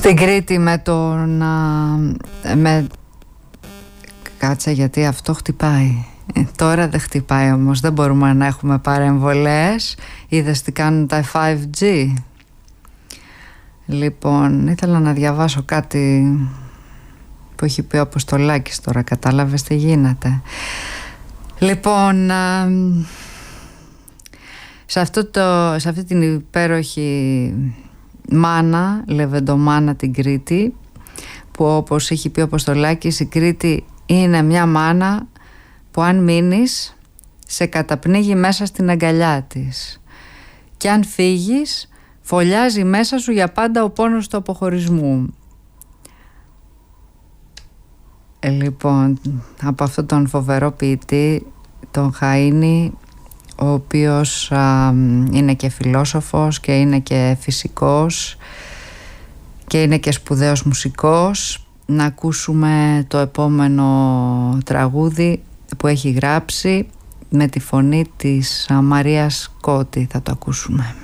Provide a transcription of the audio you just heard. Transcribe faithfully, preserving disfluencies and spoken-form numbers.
Στην Κρήτη με τον... Με... Κάτσε, γιατί αυτό χτυπάει. Ε, τώρα δεν χτυπάει όμως. Δεν μπορούμε να έχουμε παρεμβολές. Είδες τι κάνουν τα φάιβ τζι. Λοιπόν, ήθελα να διαβάσω κάτι που έχει πει ο Αποστολάκης τώρα. Κατάλαβες τι γίνεται. Λοιπόν, σε, αυτό το, σε αυτή την υπέροχη μάνα, λεβεντομάνα την Κρήτη, που όπως έχει πει ο Αποστολάκης, η Κρήτη είναι μια μάνα που αν μείνεις σε καταπνίγει μέσα στην αγκαλιά της, και αν φύγεις φωλιάζει μέσα σου για πάντα ο πόνος του αποχωρισμού. ε, Λοιπόν, από αυτόν τον φοβερό ποιητή, τον Χαΐνη, ο οποίος α, είναι και φιλόσοφος και είναι και φυσικός και είναι και σπουδαίος μουσικός, να ακούσουμε το επόμενο τραγούδι που έχει γράψει με τη φωνή της Μαρίας Κώτη. Θα το ακούσουμε.